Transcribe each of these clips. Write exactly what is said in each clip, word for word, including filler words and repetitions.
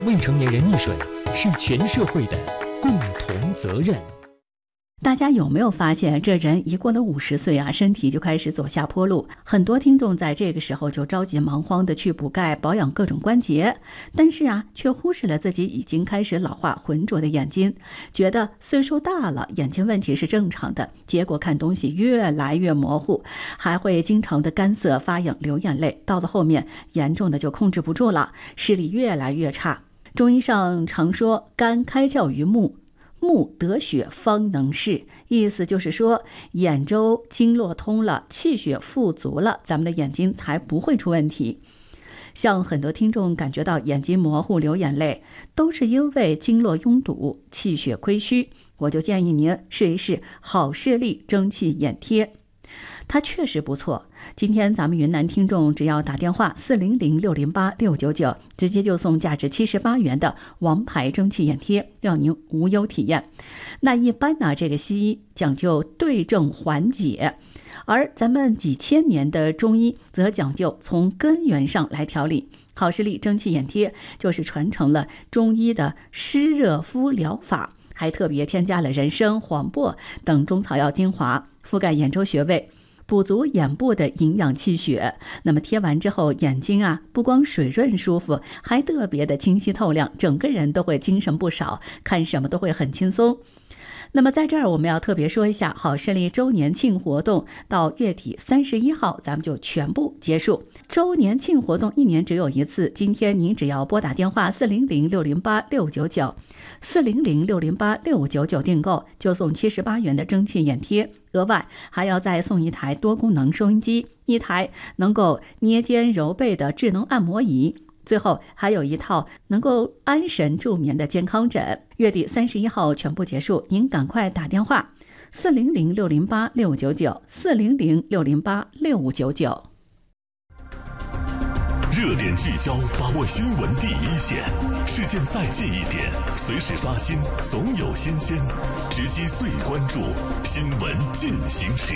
未成年人溺水是全社会的共同责任。 大家有没有发现，这人一过了五十岁啊，身体就开始走下坡路。很多听众在这个时候就着急忙慌的去补钙、保养各种关节，但是啊，却忽视了自己已经开始老化浑浊的眼睛，觉得岁数大了，眼睛问题是正常的，结果看东西越来越模糊，还会经常的干涩、发痒、流眼泪，到了后面严重的就控制不住了，视力越来越差。中医上常说肝开窍于目，目得血方能视，意思就是说眼周经络通了，气血富足了，咱们的眼睛才不会出问题。像很多听众感觉到眼睛模糊、流眼泪，都是因为经络拥堵、气血亏虚，我就建议您试一试好视力蒸汽眼贴，它确实不错。今天咱们云南听众只要打电话四零零六零八六九九，直接就送价值七十八元的王牌蒸汽眼贴，让您无忧体验。那一般呢，这个西医讲究对症缓解，而咱们几千年的中医则讲究从根源上来调理。好视力蒸汽眼贴就是传承了中医的湿热敷疗法，还特别添加了人参、黄柏等中草药精华，覆盖眼周穴位，补足眼部的营养气血。那么贴完之后，眼睛啊不光水润舒服，还特别的清晰透亮，整个人都会精神不少，看什么都会很轻松。那么在这儿我们要特别说一下，好视力周年庆活动到月底三十一号咱们就全部结束。周年庆活动一年只有一次，今天您只要拨打电话四零零六零八六九九四零零六零八六九九订购，就送七十八元的蒸汽眼贴，额外还要再送一台多功能收音机，一台能够捏肩揉背的智能按摩仪，最后还有一套能够安神助眠的健康枕。月底三十一号全部结束，您赶快打电话四零零六零八六九九四零零六零八六九九。 热点聚焦，把握新闻第一线，事件再近一点，随时刷新，总有新鲜，直击最关注，新闻进行时。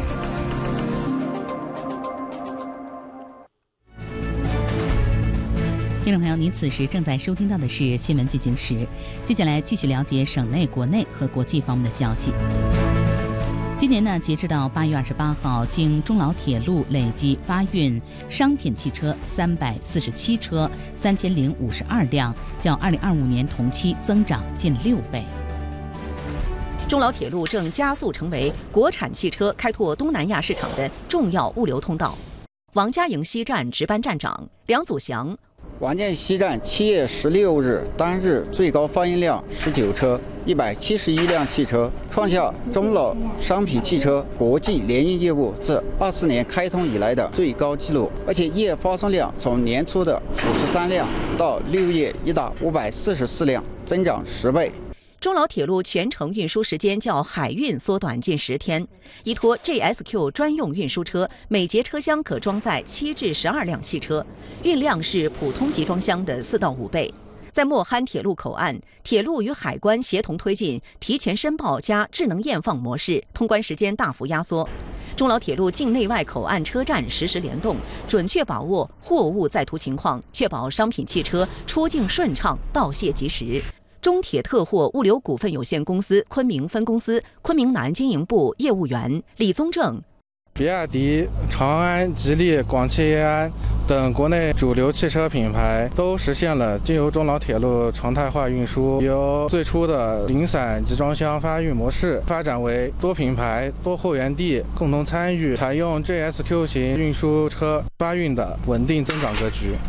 听众朋友，您此时正在收听到的是新闻进行时，接下来继续了解省内、国内和国际方面的消息。今年呢，截止到八月二十八号，经中老铁路累计发运商品汽车三百四十七车，三千零五十二辆，较二零二五年同期增长近六倍。 中老铁路正加速成为国产汽车开拓东南亚市场的重要物流通道。王家营西站值班站长梁祖祥。 王家营西站七月十六日单日最高发运量十九车，一百七十一辆汽车，创下中老商品汽车国际联运业务自二四年开通以来的最高纪录，而且月发送量从年初的五十三辆到六月已达五百四十四辆，增长十倍。 中老铁路全程运输时间较海运缩短近十天，依托 J S Q 专用运输车，每节车厢可装载七至十二辆汽车，运量是普通集装箱的四到五倍。在莫憨铁路口岸，铁路与海关协同推进提前申报加智能验放模式，通关时间大幅压缩。中老铁路境内外口岸车站实时联动，准确把握货物在途情况，确保商品汽车出境顺畅、到卸及时。中铁特货物流股份有限公司昆明分公司昆明南经营部业务员李宗正。 比亚迪、长安、吉利、广汽埃安等国内主流汽车品牌都实现了经由中老铁路常态化运输，由最初的零散集装箱发运模式发展为多品牌、多货源地共同参与，采用 J S Q 型运输车发运的稳定增长格局。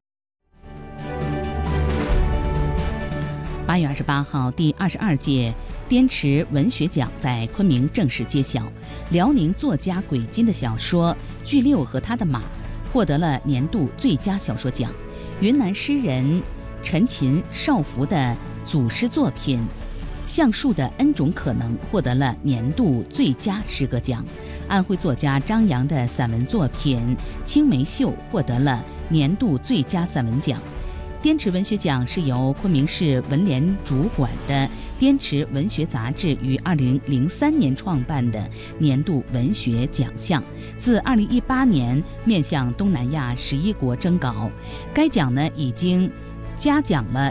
八月二十八号，第二十二届滇池文学奖在昆明正式揭晓。辽宁作家鬼金的小说《巨六和他的马》获得了年度最佳小说奖。云南诗人陈琴少福的组诗作品《橡树的 N 种可能》获得了年度最佳诗歌奖。安徽作家张扬的散文作品《青梅秀》获得了年度最佳散文奖。滇池文学奖是由昆明市文联主管的滇池文学杂志于二零零三年创办的年度文学奖项，自二零一八年面向东南亚十一国征稿。该奖呢已经嘉奖了